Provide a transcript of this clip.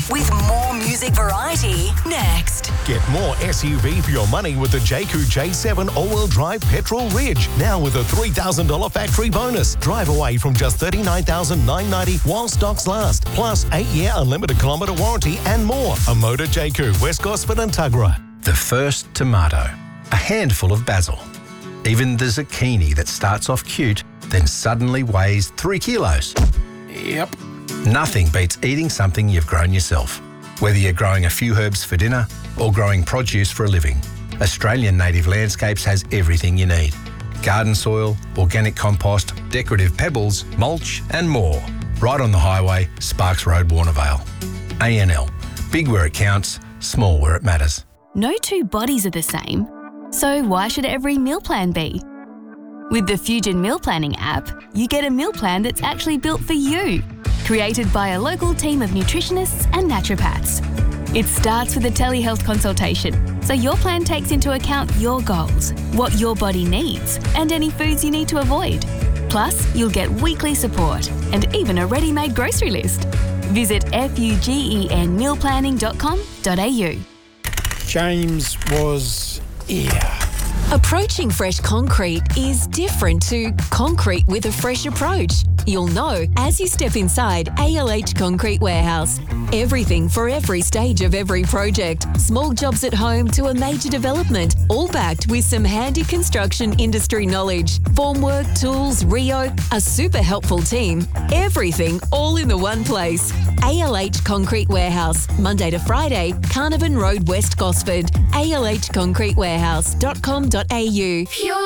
with more music variety next. Get more SUV for your money with the Jayco J7 all-wheel drive Petrol Ridge. Now with a $3,000 factory bonus. Drive away from just $39,990 while stocks last. Plus 8-year unlimited kilometre warranty and more. A Motor Jayco, West Gosford and Tuggerah. The first tomato. A handful of basil. Even the zucchini that starts off cute, then suddenly weighs 3 kilos. Yep. Nothing beats eating something you've grown yourself. Whether you're growing a few herbs for dinner or growing produce for a living, Australian Native Landscapes has everything you need. Garden soil, organic compost, decorative pebbles, mulch and more. Right on the highway, Sparks Road, Warnervale. ANL. Big where it counts, small where it matters. No two bodies are the same, so why should every meal plan be? With the Fusion Meal Planning app, you get a meal plan that's actually built for you, created by a local team of nutritionists and naturopaths. It starts with a telehealth consultation, so your plan takes into account your goals, what your body needs, and any foods you need to avoid. Plus, you'll get weekly support and even a ready-made grocery list. Visit fugenmealplanning.com.au. James was here. Approaching fresh concrete is different to concrete with a fresh approach. You'll know as you step inside ALH Concrete Warehouse. Everything for every stage of every project. Small jobs at home to a major development, all backed with some handy construction industry knowledge. Formwork, tools, Rio, a super helpful team. Everything all in the one place. ALH Concrete Warehouse, Monday to Friday, Carnarvon Road, West Gosford. alhconcretewarehouse.com.au.